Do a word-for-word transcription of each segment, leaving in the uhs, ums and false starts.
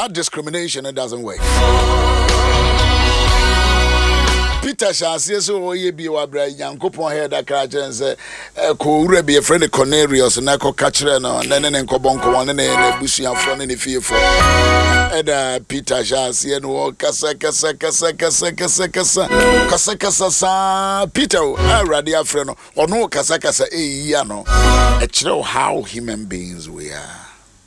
that discrimination, it doesn't work. Peter Shasi so ye bi wa bra Yankopon head akra say ko wura bi e friend Cornelius na ko kachre no ne ne nkobon ko won ne na busuafo ne ne fiefo eda Peter Shasi no kasa kasa kasa kasa kasa kasa kasa kasa sa Peter already afre no ono kasa kasa e ya no e kire how human beings we are.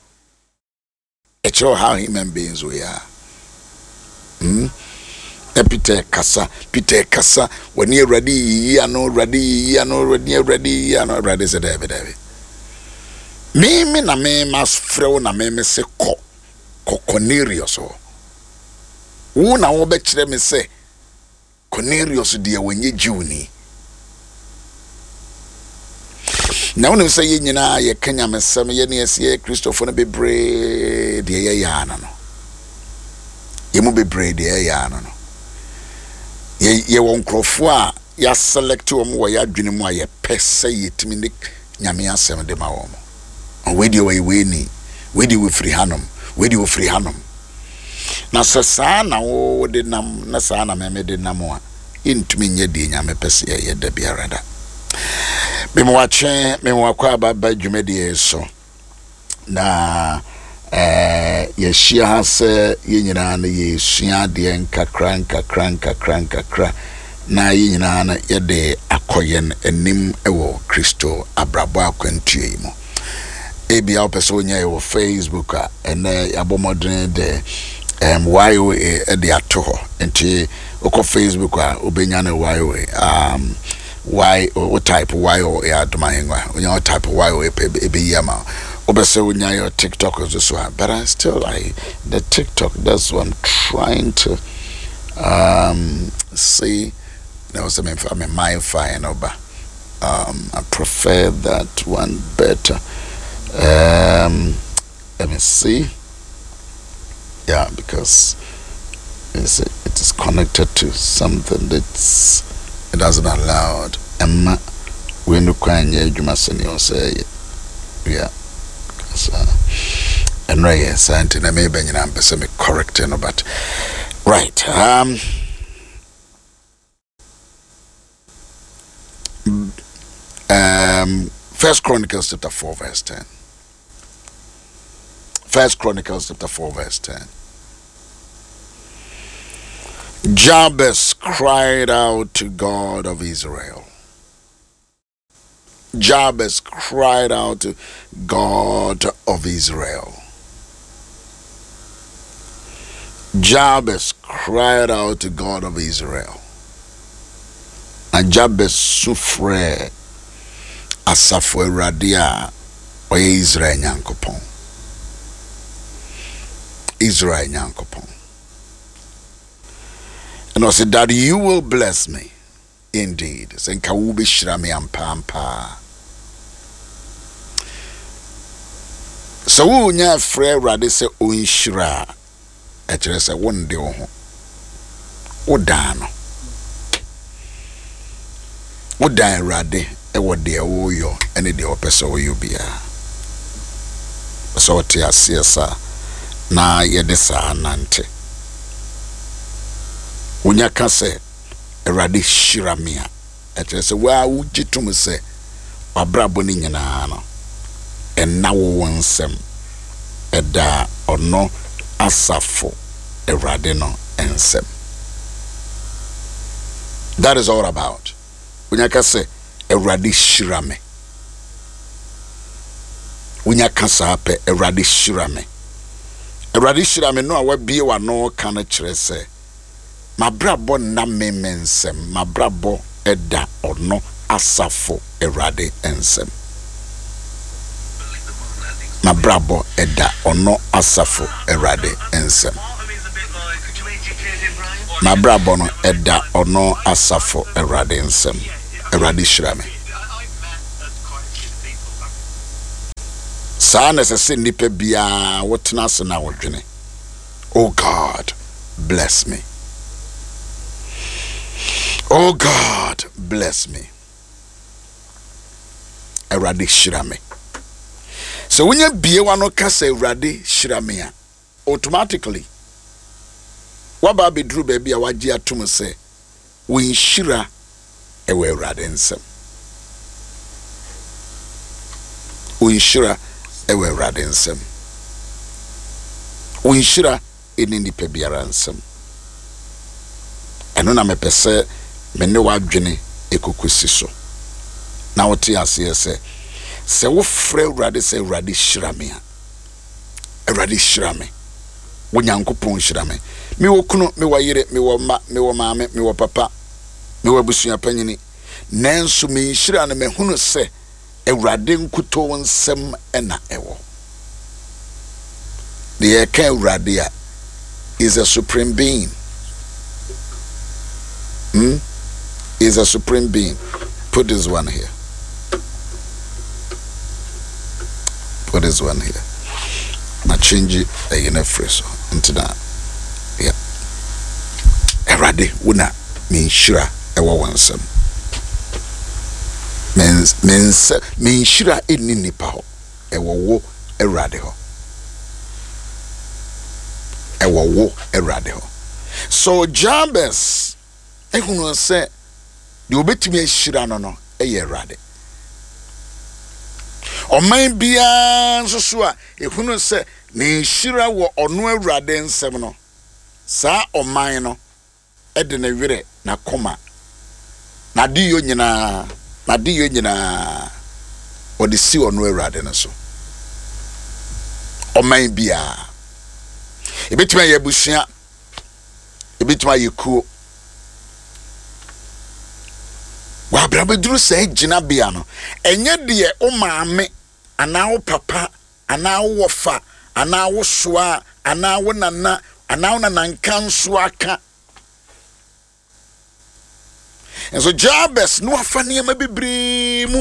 E kire how human beings we are. Hmm. Peter Kasa, Peter Kasa, when you're ready, you know, ready, you know, ready, ready, you know, ready, said David, David. Me, me, na me, mas fro, na me, me, se, ko, ko, Cornelius, oh. Who na wo betche me say, Cornelius, dear, when you Juni. Now, when you say, you know, you can, me, some, you know, see, Christopher, be brave, dear, yana, no. You mu be brave, dear, yana, no. Ye ye won krofo a ya select wo mo ya dwene mu a ye pese yetimi ne nyame asem de ma wo mo on we di we we ni we di we free hanom we di we free hanom na sesa na wo de nam na sa na me de nam a intumi nye de nyame pese ye da biara da me mo wache me mo akwa baba dwumede so na eh ye shia se ye nyina na ye sua de nkakra nkakra nkakra nkakra na ye nyina na ye de akoyen enim ewo Kristo abrabo akwantue mo ebi a opeso nya e Facebook a ene abomodren de em wayo e de ato ho enti okọ Facebook a obenya na wayo um why what type wayo e adoma henwa onya type wayo e be yama obese unya your TikTok is this one, but I still like the TikTok. That's what I'm trying to um see. There was something for me, my fine over. Um, I prefer that one better. Um, let me see. Yeah, because it's, it is connected to something that's it doesn't allow it. Emma, we no kwanye jumaseni say yeah. So, and right, yes, and I may be in me correct, you know, but right. Um, um, First Chronicles chapter four, verse ten. First Chronicles chapter four, verse ten. Jabez cried out to God of Israel. Jabez cried out to God of Israel. Jabez cried out to God of Israel. And Jabez sufre asafo radia o Israel nyankopon. Israel nyankopon. And I said that you will bless me. Indeed, senka wo be hira me ampampa. So wo nya frɛ Awurade sɛ onhira e kire sɛ wonde wo ho wo dan no wo dan Awurade e wo de wo yo ene de opɛ wo yo bia so te asiesa na ye de sa nante wonya ka sɛ Awurade hira me a e kire sɛ wa wo gitum sɛ wabrabo ni nyina no enna wo wonsem eda ono asafo Awurade no ensem. That is all about. Unya ka se Awurade hira me. Unya ka sa pe Awurade hira me. Awurade hira me no a wabie wa no ka na kire se mabrabo na memensem mabrabo eda ono asafo Awurade ensem. Mabrabo eda ono asafo Awurade ensem. Mabrabo no eda ono asafo Awurade ensem. Awurade hira me. Sa na se nipa bia wotena se na wodwene. Oh God, bless me. Oh God, bless me. Awurade hira me. So when you be one of kasa Awurade hira me a automatically waba bedru baby a wagye atom se wo nhira ewe Awurade nsem wo nhira ewe Awurade nsem wo nhira eni nipa biara nsem eno na mepese me ne wadwene ekokosi so na wote ase se se wo frɛ Awurade se Awurade hyira me a Awurade hyira me wo Nyankopɔn hyira me me wo kunu me wo yere me wo ma me wo maame me wo papa me wo busua panyini nanso me hyira na me hunu se Awurade nkuto nsem ena ewo the eka Awurade a is a supreme being. Hmm? Is a supreme being. Put this one here. Put this one here. Na change it in a phrase into that. Yeah. Erade wuna min shira ewa wansam. Mens mens min shira eni nipa ho. Ewa wo erade ho. Ewa wo erade ho. So Jabez ehunu se de obetimi ehira no no eye erade. Oman bia nsoso a ehunu se ne nhira wo ono Awurade nsem no saa oman no ede na were na koma na di yo nyina na di yo nyina odi si ono Awurade no so oman bia ebetima ye busua ebetima ye kuo wa bra beduru se gina bia no enye de o maame ana wo papa ana wo wofa ana wo soa ana wo nana ana wo nananka nso aka enso Jabez no afa ne ma bebre mu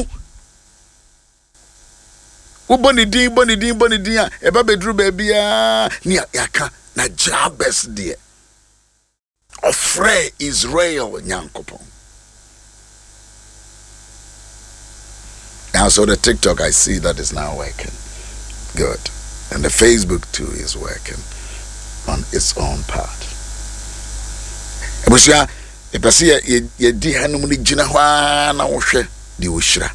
wo boni din boni din boni din a e ba beduru ba bia ni aka na Jabez de ofre Israel Nyankopon. Now, so the TikTok I see that is now working. Good. And the Facebook too is working on its own part. Ebusia, epasi ye ye di hanum ni gina hwa na wo hwe di wo hira.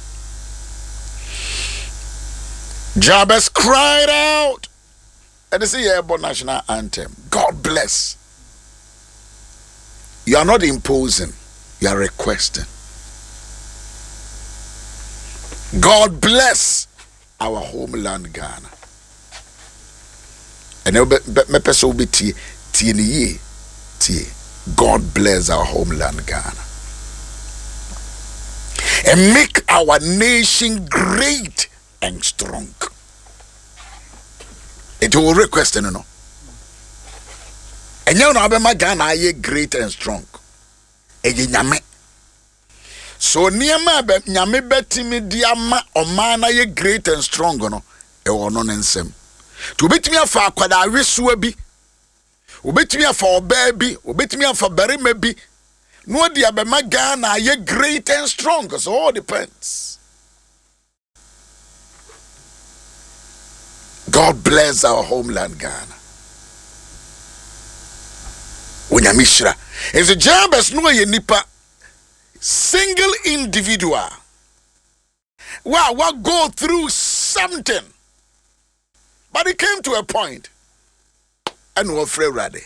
Jabez cried out. And they say yeah, about national anthem. God bless. You are not imposing, you are requesting. God bless our homeland Ghana. And me person will be tie tie ye tie. God bless our homeland Ghana and make our nation great and strong. It will request no no. And you know about Ghana ye great and strong. Eje nyame. So niama be nyame betimi diama omana ye great and strong no e wono nsem to betimi afa akwada awesuwa bi obetimi afa oba bi obetimi afa barima bi no dia be ma Ghana ye great and strong, so all depends. God bless our homeland Ghana. Unyamishra is a Jabez no ye nipa single individual. Wow, what go through something. But it came to a point and we're afraid ready.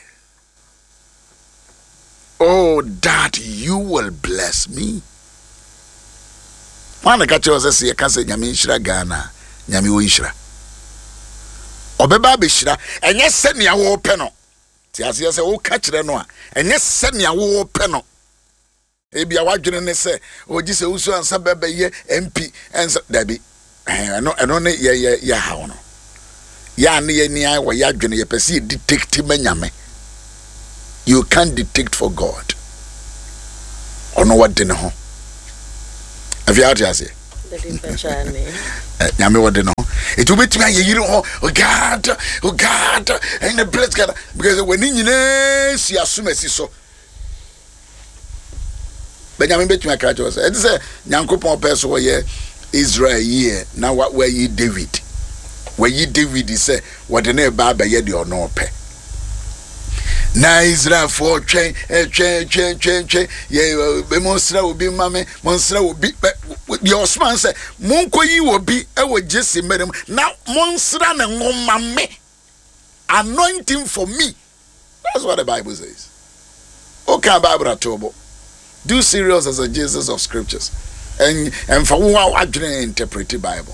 Oh, that you will bless me. One catch us say, I can say, Nyami Shra Ghana, Nyami Wishra. Obeba Bishra, and yes, send me a war penal. Tias, yes, I will catch the noa, and yes, send me a war penal. Ebi a wadwene ne se o gise usu ansa bebe ye M P ensa dabi eh no eno ne ye ye ya ha wono ya ne ye ni ai wo ya dwene ye pese detect manyame. You can't detect for God. Ono wade ne ho afi out ya se nyame wade ne ho it will be to ye yiri ho oh God oh God and the bless God because when nyina si asumasi so Benjamin between catch us. It is a Nyankopon person where Israel here now what where ye David. where ye David say what the name Baba yedi or no pe. Na Israel for train, train, train, train, train. Ye, Monsra will be mammy, Monsra will be. The Osman said, Monko you will be. I will just say, madam. Now, Monsra and Momame anointing for me. That's what the Bible says. Okay, Bible Tobo. Do serious as a Jesus of scriptures. And and for what I didn't interpret the Bible.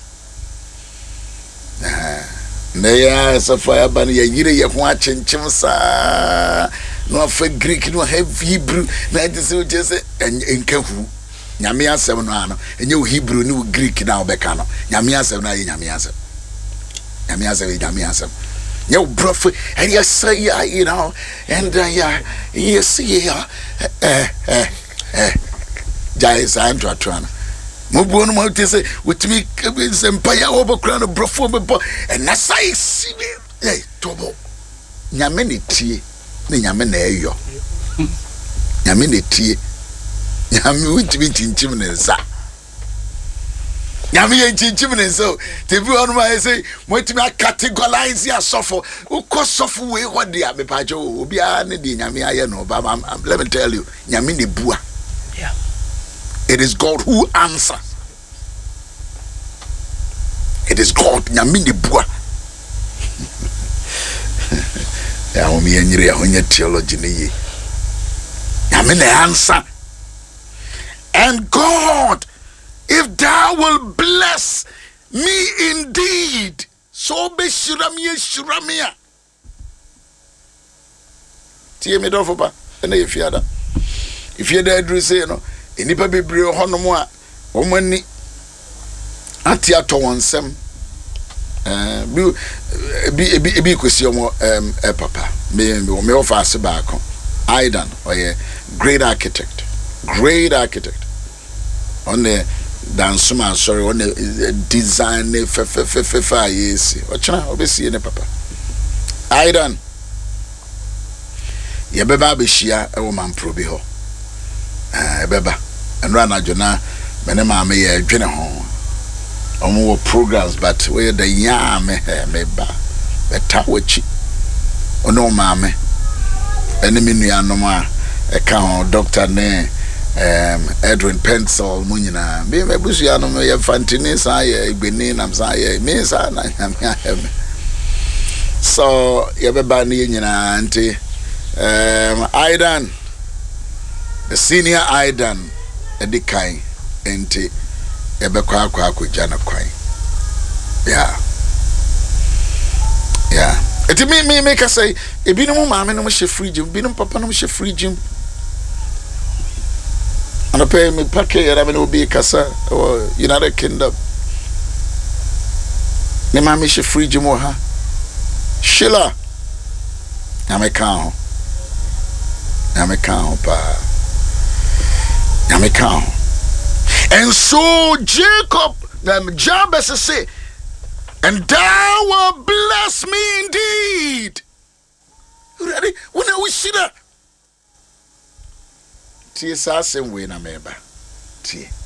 Naya Safaya Bani Yire Yahuachin Chimsa no for Greek, no have Hebrew, ninety just and in Kahu Yamia Sevenano, and you Hebrew, new Greek now Becano, Yamia Seven, Yamiasa Yamiasa, Yamiasa. Yo, prophet, and you say, you know, and uh, yeah, you see, uh, eh, eh, eh, Jais Andra Tran. Mubuno Montese with me, Empire over crown of Brofo, and as I see me, hey, Tobo Yamini tea, Yamene yo Yamini tea, Yami went to be chimneys. Yami and chimneys, so to be on my say, what to me categorize your suffer, who cost suffer way what the Abbey Pajo will be a Yami. I know, but let me tell you, Yamini Bua. Yeah. It is God who answers. It is God. Nyamini bua. Ya omi enyire ya honye theology ne ye. Nyamini answer. And God, if thou will bless me indeed, so be shuramia shuramia. Tie me do fopa. Ene ye fiada. If you there do say no. Enipa bebre honomo a omani ati ato wonsem eh bi bi bi kwesi omo em eh, papa me me ofa ase baako Aidan oye great architect great architect on the dansuma sorry on the design fe fe fe fe fa yesi ochina obesi ne papa Aidan ye beba be hia e wo mampro bi ho eh beba enra na jona mene ma me ye dwene ho omo programs but we the yam me ba beta wachi ono ma me ene me nuanom a e ka ho doctor ne um Edwin Pencil munyina me me busu anom ye fantini sa ye igbeni nam sa ye me sa na yam ya me so ye beba ne nyina anti um Aidan the senior Aidan edikai enti ebekwa akwa akwa na kwan yeah yeah eti me me make say ebinum maame no she free gym binum papa no she free gym ana pay me pack yara me no be kasa or United Kingdom ne maame she free gym o ha Sheila Yameka Yameka pa Yameka. And so Jacob, um, Jabez say, and thou will bless me indeed. You ready? When I wish that. Tia sa same way na meba. Tia.